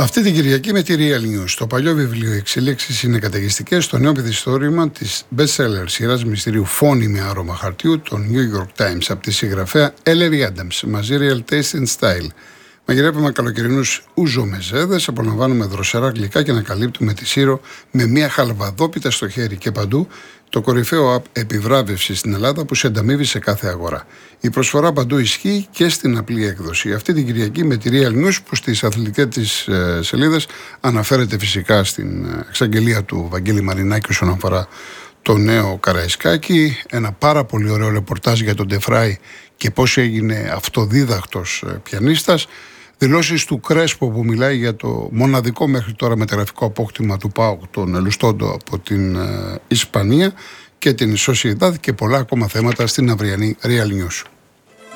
Αυτή την Κυριακή με τη Real News. Το παλιό βιβλίο «Εξελίξεις είναι καταιγιστικές», το νέο μυθιστόρημα της best-seller σειράς μυστηρίου «Φόνοι με άρωμα χαρτιού», το New York Times, από τη συγγραφέα Ellery Adams, μαζί Real Taste and Style. Μαγειρεύουμε καλοκαιρινούς ούζο μεζέδες, απολαμβάνουμε δροσερά γλυκά και ανακαλύπτουμε τη Σύρο με μια χαλβαδόπιτα στο χέρι και παντού, το κορυφαίο app επιβράβευση στην Ελλάδα που σε ανταμείβει σε κάθε αγορά. Η προσφορά παντού ισχύει και στην απλή έκδοση. Αυτή την Κυριακή με τη Real News, που στις αθλητικές της σελίδες αναφέρεται φυσικά στην εξαγγελία του Βαγγέλη Μαρινάκη όσον αφορά το νέο Καραϊσκάκη. Ένα πάρα πολύ ωραίο ρεπορτάζ για τον Ντεφράι και πώς έγινε αυτοδίδακτος πιανίστας. Δηλώσεις του Κρέσπο που μιλάει για το μοναδικό μέχρι τώρα μεταγραφικό απόκτημα του ΠΑΟΚ, τον Ελουστόντο από την Ισπανία, και την Σοσιεδάδ, και πολλά ακόμα θέματα στην αυριανή Real News.